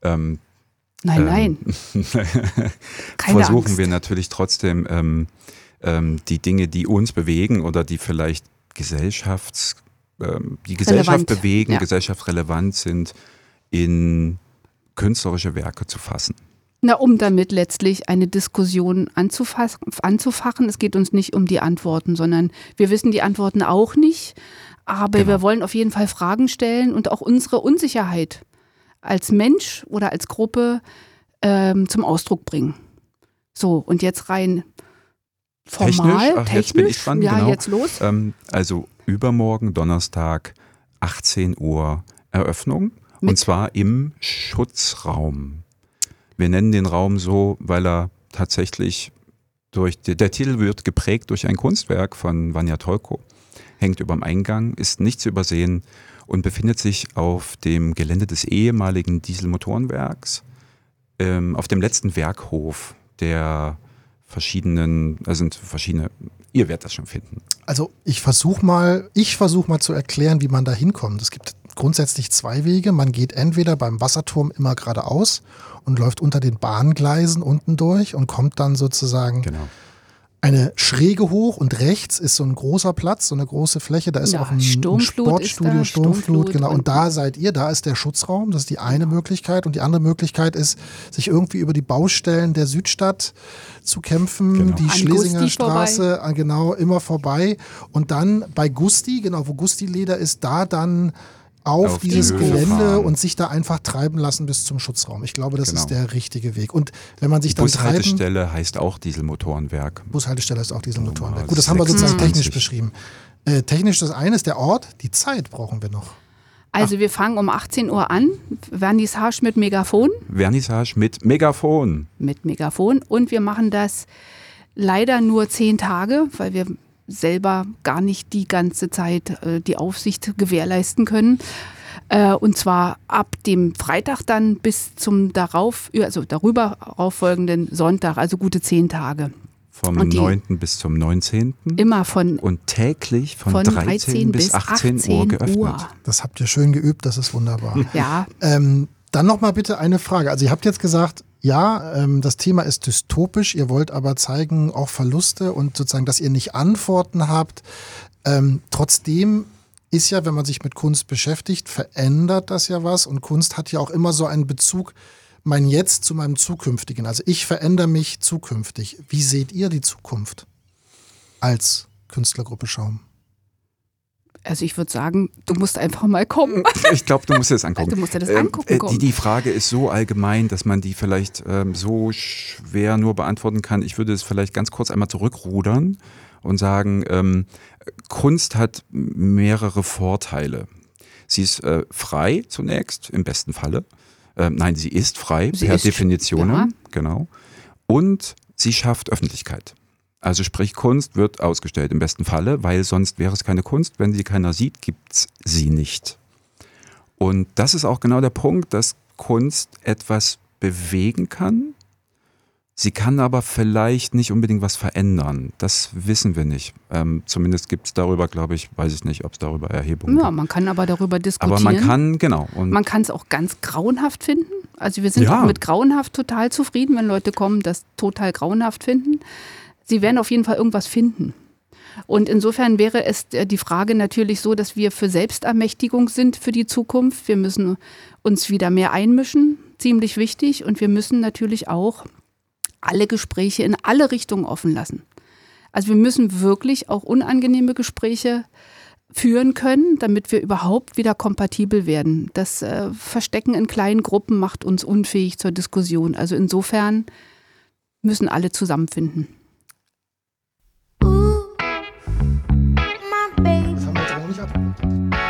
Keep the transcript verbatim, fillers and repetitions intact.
ähm, Nein, nein. ähm, Keine versuchen Angst. wir natürlich trotzdem ähm, ähm, die Dinge, die uns bewegen oder die vielleicht gesellschafts, ähm, die Gesellschaft Relevant, bewegen, ja. gesellschaftsrelevant sind, in künstlerische Werke zu fassen. Na, um damit letztlich eine Diskussion anzufas- anzufachen. Es geht uns nicht um die Antworten, sondern wir wissen die Antworten auch nicht. Aber Genau. wir wollen auf jeden Fall Fragen stellen und auch unsere Unsicherheit als Mensch oder als Gruppe ähm, zum Ausdruck bringen. So, und jetzt rein formal, Technisch, ach, technisch. jetzt bin ich dran, ja, genau. jetzt los. Ähm, also übermorgen, Donnerstag, achtzehn Uhr Eröffnung. Mit- Und zwar im Schutzraum. Wir nennen den Raum so, weil er tatsächlich durch, die, der Titel wird geprägt durch ein Kunstwerk von Vanja Tolko, hängt über dem Eingang, ist nicht zu übersehen und befindet sich auf dem Gelände des ehemaligen Dieselmotorenwerks, ähm, auf dem letzten Werkhof der verschiedenen, also sind verschiedene, ihr werdet das schon finden. Also ich versuche mal, ich versuche mal zu erklären, wie man da hinkommt. Es gibt grundsätzlich zwei Wege. Man geht entweder beim Wasserturm immer geradeaus und läuft unter den Bahngleisen unten durch und kommt dann sozusagen Genau. eine Schräge hoch und rechts ist so ein großer Platz, so eine große Fläche, da ist Ja, auch ein, ein Sturmflut ist Sportstudio, da, Sturmflut, Sturmflut genau. Und und- da seid ihr, da ist der Schutzraum, das ist die eine Möglichkeit. Und die andere Möglichkeit ist, sich irgendwie über die Baustellen der Südstadt zu kämpfen, Genau. die An Schlesinger Gusti Straße, äh, genau, immer vorbei. Und dann bei Gusti, genau, wo Gusti Leder ist, da dann auf, Auf die dieses Höhe Gelände fahren. und sich da einfach treiben lassen bis zum Schutzraum. Ich glaube, das Genau. ist der richtige Weg. Und wenn man sich Die dann treiben... Bushaltestelle heißt auch Dieselmotorenwerk. Bushaltestelle ist auch Dieselmotorenwerk. Nummer Gut, das haben wir sozusagen sechsundzwanzig. technisch beschrieben. Äh, technisch das eine ist der Ort, die Zeit brauchen wir noch. Also wir fangen um achtzehn Uhr an, Vernissage mit Megafon, Vernissage mit Megafon. mit Megafon und wir machen das leider nur zehn Tage, weil wir selber gar nicht die ganze Zeit äh, die Aufsicht gewährleisten können. Äh, und zwar ab dem Freitag dann bis zum darauf, also darüber folgenden Sonntag, also gute zehn Tage. Vom Und die- neunten bis zum neunzehnten Immer von, Und täglich von, von dreizehn bis achtzehn Uhr geöffnet. Das habt ihr schön geübt, das ist wunderbar. Ja, ähm, dann nochmal bitte eine Frage. Also ihr habt jetzt gesagt, ja, ähm, das Thema ist dystopisch, ihr wollt aber zeigen auch Verluste und sozusagen, dass ihr nicht Antworten habt. Ähm, trotzdem ist ja, wenn man sich mit Kunst beschäftigt, verändert das ja was und Kunst hat ja auch immer so einen Bezug, mein Jetzt zu meinem Zukünftigen. Also ich verändere mich zukünftig. Wie seht ihr die Zukunft als Künstlergruppe Schaum? also ich würde sagen, du musst einfach mal kommen. Ich glaube, du musst dir das angucken. Du musst dir das Ähm, angucken äh, kommen. die, die Frage ist so allgemein, dass man die vielleicht ähm, so schwer nur beantworten kann. Ich würde es vielleicht ganz kurz einmal zurückrudern und sagen, ähm, Kunst hat mehrere Vorteile. Sie ist äh, frei zunächst, im besten Falle. Ähm, nein, sie ist frei, Sie per ist- Definition. ja. Genau. Und sie schafft Öffentlichkeit. Also sprich, Kunst wird ausgestellt im besten Falle, weil sonst wäre es keine Kunst. Wenn sie keiner sieht, gibt es sie nicht. Und das ist auch genau der Punkt, dass Kunst etwas bewegen kann. Sie kann aber vielleicht nicht unbedingt was verändern. Das wissen wir nicht. Ähm, zumindest gibt es darüber, glaube ich, weiß ich nicht, ob es darüber Erhebungen Ja, gibt. man kann aber darüber diskutieren. Aber man kann, genau. Und Man kann es auch ganz grauenhaft finden. Also wir sind Ja. auch mit grauenhaft total zufrieden, wenn Leute kommen, das total grauenhaft finden. Sie werden auf jeden Fall irgendwas finden. Und insofern wäre es äh, die Frage natürlich so, dass wir für Selbstermächtigung sind für die Zukunft. Wir müssen uns wieder mehr einmischen, ziemlich wichtig. Und wir müssen natürlich auch alle Gespräche in alle Richtungen offen lassen. Also wir müssen wirklich auch unangenehme Gespräche führen können, damit wir überhaupt wieder kompatibel werden. Das äh, Verstecken in kleinen Gruppen macht uns unfähig zur Diskussion. Also insofern müssen alle zusammenfinden.